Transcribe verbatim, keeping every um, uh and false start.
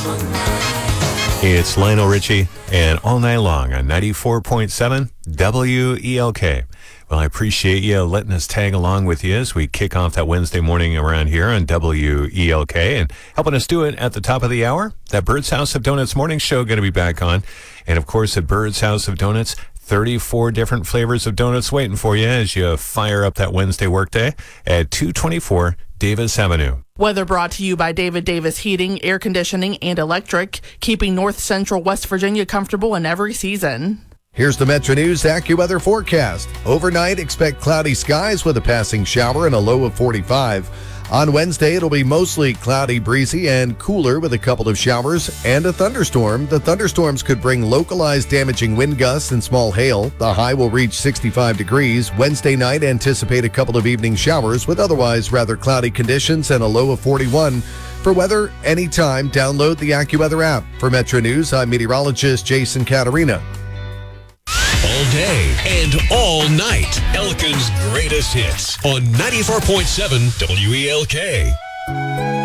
It's Lionel Richie and All Night Long on ninety-four point seven W E L K. Well, I appreciate you letting us tag along with you as we kick off that Wednesday morning around here on W E L K and helping us do it at the top of the hour. That Bird's House of Donuts morning show going to be back on. And of course, at Bird's House of Donuts, thirty-four different flavors of donuts waiting for you as you fire up that Wednesday workday at two twenty-four Davis Avenue. Weather brought to you by David Davis Heating, Air Conditioning, and Electric, keeping North Central West Virginia comfortable in every season. Here's the Metro News AccuWeather forecast. Overnight, expect cloudy skies with a passing shower and a low of forty-five. On Wednesday, it'll be mostly cloudy, breezy, and cooler with a couple of showers and a thunderstorm. The thunderstorms could bring localized damaging wind gusts and small hail. The high will reach sixty-five degrees. Wednesday night, anticipate a couple of evening showers with otherwise rather cloudy conditions and a low of forty-one. For weather, anytime, download the AccuWeather app. For Metro News, I'm meteorologist Jason Caterina. All day and all night. Elkin's greatest hits on ninety-four point seven W E L K.